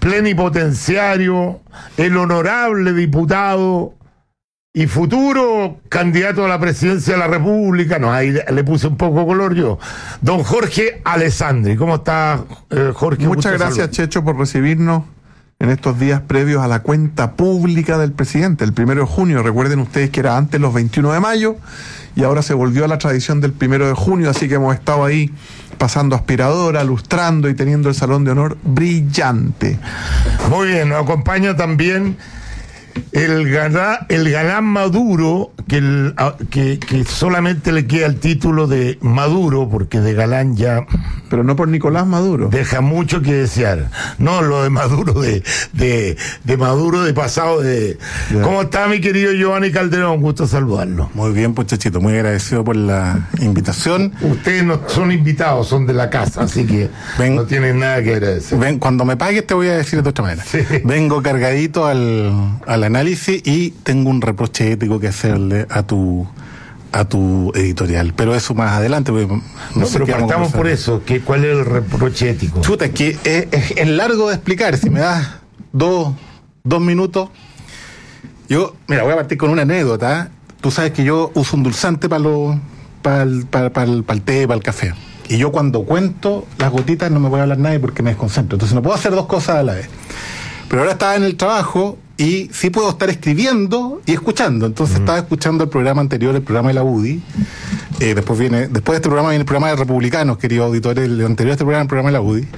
plenipotenciario, el honorable diputado y futuro candidato a la presidencia de la República, no, ahí le puse un poco color yo, don Jorge Alessandri. ¿Cómo está, Jorge? Muchas gracias, Checho, por recibirnos en estos días previos a la cuenta pública del presidente, el 1 de junio. Recuerden ustedes que era antes los 21 de mayo y ahora se volvió a la tradición del 1 de junio, así que hemos estado ahí pasando aspiradora, lustrando y teniendo el salón de honor brillante. Muy bien, nos acompaña también el galán Maduro, que solamente le queda el título de Maduro, porque de galán ya... Pero no por Nicolás Maduro. Deja mucho que desear. No, lo de Maduro, de Maduro de pasado de... Ya. ¿Cómo está, mi querido Giovanni Calderón? Gusto saludarlo. Muy bien, pues, Chachito, muy agradecido por la invitación. Ustedes no son invitados, son de la casa, así que no tienen nada que agradecer. Ven, cuando me pagues te voy a decir de otra manera. Sí. Vengo cargadito al análisis y tengo un reproche ético que hacerle a tu editorial, pero eso más adelante. Pero partamos por eso, ¿cuál es el reproche ético? Chuta, es que es largo de explicar. Si me das dos minutos, mira, voy a partir con una anécdota. Tú sabes que yo uso un dulzante para el té, para el café. Y yo cuando cuento las gotitas no me puede hablar nadie porque me desconcentro. Entonces no puedo hacer dos cosas a la vez. Pero ahora estaba en el trabajo y sí puedo estar escribiendo y escuchando. Entonces estaba escuchando el programa anterior, el programa de la UDI. Después de este programa viene el programa de Republicanos, queridos auditores. El anterior a este programa, el programa de la UDI.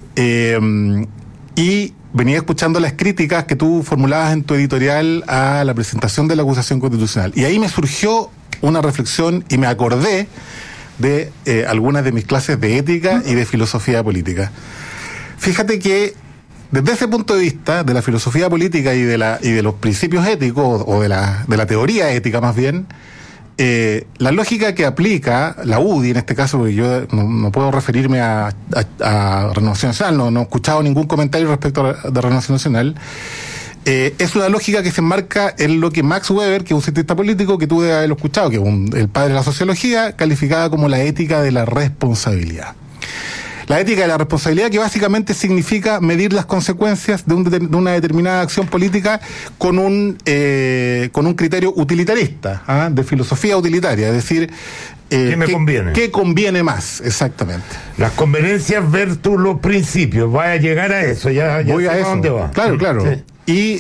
Y venía escuchando las críticas que tú formulabas en tu editorial a la presentación de la acusación constitucional. Y ahí me surgió una reflexión y me acordé de algunas de mis clases de ética y de filosofía política. Fíjate que desde ese punto de vista, de la filosofía política y de los principios éticos, o de la teoría ética más bien, la lógica que aplica la UDI, en este caso, porque yo no puedo referirme a Renovación Nacional, no he escuchado ningún comentario respecto de Renovación Nacional, es una lógica que se enmarca en lo que Max Weber, que es un cientista político que tú debes haberlo escuchado, que es el padre de la sociología, calificada como la ética de la responsabilidad. La ética de la responsabilidad, que básicamente significa medir las consecuencias de una determinada acción política con un criterio utilitarista, de filosofía utilitaria, es decir, ¿qué me conviene? ¿Qué conviene más? Exactamente. Las conveniencias versus los principios. Vaya a llegar a eso, ya voy sé a eso. ¿Dónde va? Claro. Sí. Y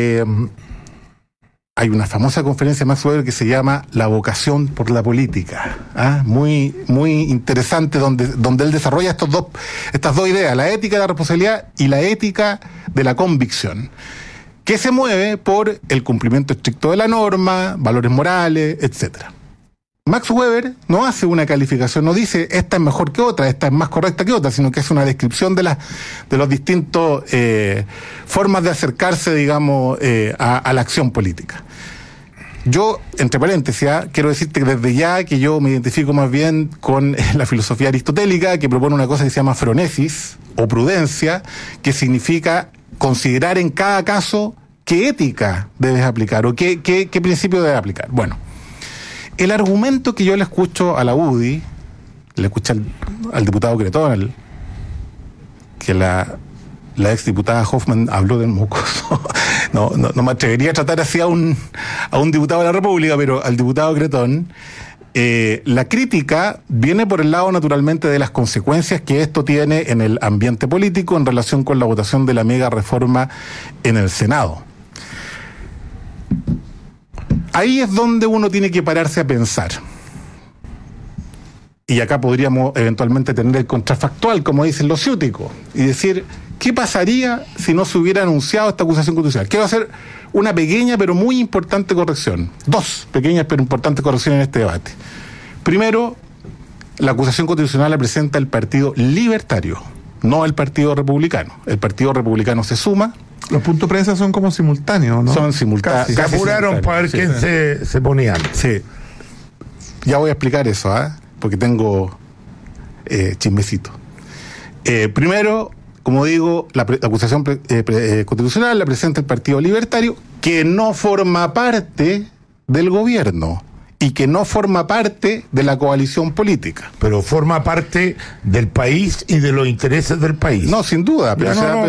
hay una famosa conferencia de Max Weber que se llama La vocación por la política, muy, muy interesante, donde él desarrolla estas dos ideas, la ética de la responsabilidad y la ética de la convicción, que se mueve por el cumplimiento estricto de la norma, valores morales, etcétera. Max Weber no hace una calificación, no dice esta es mejor que otra, esta es más correcta que otra, sino que es una descripción de los distintos formas de acercarse, digamos, a la acción política. Yo, entre paréntesis, quiero decirte desde ya que yo me identifico más bien con la filosofía aristotélica, que propone una cosa que se llama phronesis o prudencia, que significa considerar en cada caso qué ética debes aplicar o qué principio debes aplicar. Bueno, el argumento que yo le escucho a la UDI, le escuché al diputado Cretón, que la exdiputada Hoffman habló del mocoso. No me atrevería a tratar así a un diputado de la República, pero al diputado Cretón, la crítica viene por el lado naturalmente de las consecuencias que esto tiene en el ambiente político en relación con la votación de la mega reforma en el Senado. Ahí es donde uno tiene que pararse a pensar. Y acá podríamos eventualmente tener el contrafactual, como dicen los ciúticos, y decir, ¿qué pasaría si no se hubiera anunciado esta acusación constitucional? Quiero hacer una pequeña pero muy importante corrección. Dos pequeñas pero importantes correcciones en este debate. Primero, la acusación constitucional la presenta el Partido Libertario, no el Partido Republicano. El Partido Republicano se suma. Los puntos de prensa son como simultáneos, ¿no? Son simultáneos. Se apuraron para ver quién se ponía. Sí. Ya voy a explicar eso, porque tengo chismecito. Primero, como digo, la acusación constitucional la presenta el Partido Libertario, que no forma parte del gobierno y que no forma parte de la coalición política. Pero forma parte del país y de los intereses del país. No, sin duda. Pero